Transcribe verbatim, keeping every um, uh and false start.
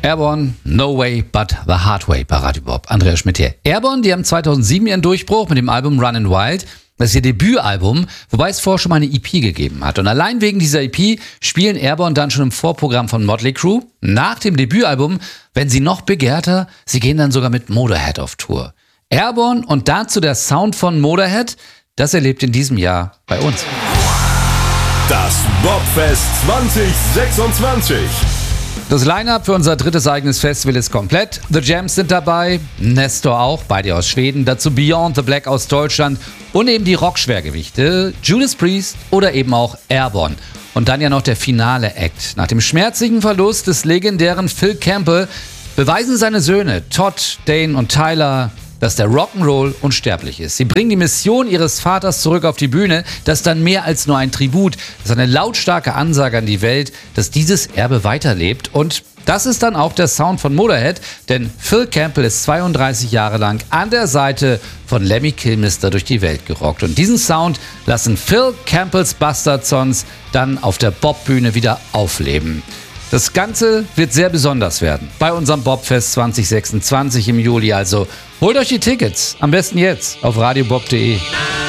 Airborne, No Way But The Hard Way bei Radio Bob. Andreas Schmidt hier. Airborne, die haben zweitausendsieben ihren Durchbruch mit dem Album Runnin' Wild. Das ist ihr Debütalbum, wobei es vorher schon mal eine E P gegeben hat. Und allein wegen dieser E P spielen Airborne dann schon im Vorprogramm von Motley Crue. Nach dem Debütalbum werden sie noch begehrter. Sie gehen dann sogar mit Motorhead auf Tour. Airborne und dazu der Sound von Motorhead, das erlebt in diesem Jahr bei uns. Das Bobfest zwanzig sechsundzwanzig. Das Line-Up für unser drittes eigenes Festival ist komplett. The Jams sind dabei, Nestor auch, beide aus Schweden, dazu Beyond the Black aus Deutschland und eben die Rockschwergewichte, Judas Priest oder eben auch Airborne. Und dann ja noch der finale Act. Nach dem schmerzigen Verlust des legendären Phil Campbell beweisen seine Söhne Todd, Dane und Tyler, dass der Rock'n'Roll unsterblich ist. Sie bringen die Mission ihres Vaters zurück auf die Bühne. Das ist dann mehr als nur ein Tribut. Das ist eine lautstarke Ansage an die Welt, dass dieses Erbe weiterlebt. Und das ist dann auch der Sound von Motorhead, denn Phil Campbell ist zweiunddreißig Jahre lang an der Seite von Lemmy Kilmister durch die Welt gerockt. Und diesen Sound lassen Phil Campbells Bastard Sons dann auf der Bobbühne wieder aufleben. Das Ganze wird sehr besonders werden bei unserem Bobfest zwanzig sechsundzwanzig im Juli. Also holt euch die Tickets, am besten jetzt auf radiobob punkt de.